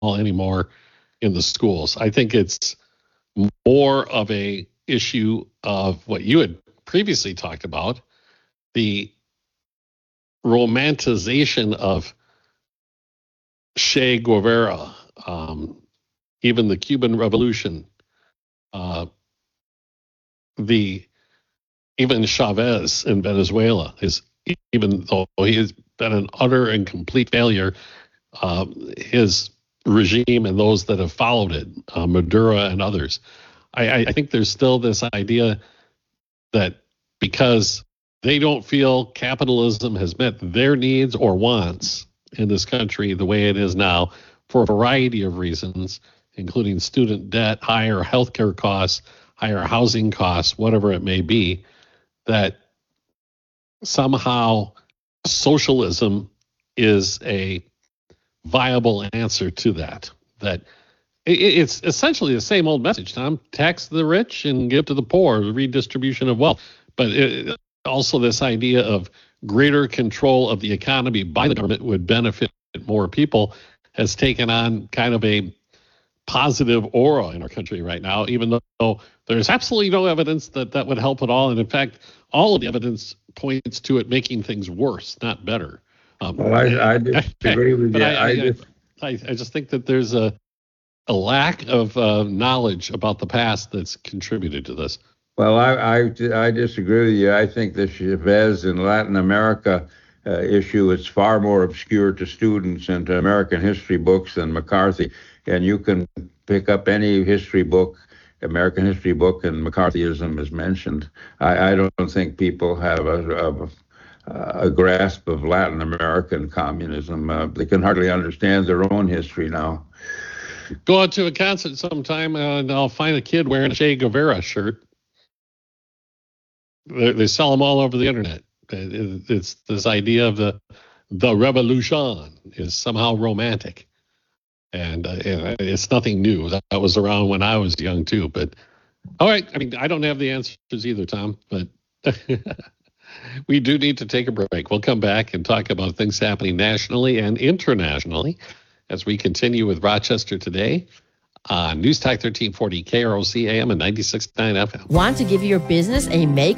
anymore in the schools. I think it's more of a issue of what you had previously talked about, the romanticization of Che Guevara, even the Cuban Revolution, even Chavez in Venezuela even though he has been an utter and complete failure, his regime and those that have followed it, Maduro and others. I think there's still this idea that because they don't feel capitalism has met their needs or wants in this country the way it is now, for a variety of reasons, including student debt, higher healthcare costs, higher housing costs, whatever it may be, that somehow socialism is a viable answer to that. That it's essentially the same old message, Tom. Tax the rich and give to the poor, redistribution of wealth. But also this idea of greater control of the economy by the government would benefit more people has taken on kind of a positive aura in our country right now, even though there's absolutely no evidence that would help at all. And in fact, all of the evidence points to it making things worse, not better. Well, I disagree with you. I just think that there's a lack of knowledge about the past that's contributed to this. Well, I disagree with you. I think the Chavez in Latin America issue is far more obscure to students and to American history books than McCarthy. And you can pick up any history book, American history book, and McCarthyism is mentioned. I don't think people have a grasp of Latin American communism. They can hardly understand their own history now. Go out to a concert sometime and I'll find a kid wearing a Che Guevara shirt. They sell them all over the internet. It's this idea of the revolution is somehow romantic. And it's nothing new. That was around when I was young, too. But all right. I mean, I don't have the answers either, Tom, but we do need to take a break. We'll come back and talk about things happening nationally and internationally as we continue with Rochester Today on News Talk 1340 KROC AM and 96.9 FM. Want to give your business a makeover?